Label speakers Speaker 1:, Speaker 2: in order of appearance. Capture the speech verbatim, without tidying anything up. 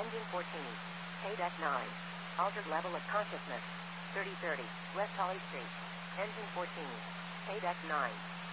Speaker 1: Engine fourteen. K-Deck nine. Altered level of consciousness. thirty thirty. West Holly Street. Engine fourteen. K-Deck nine.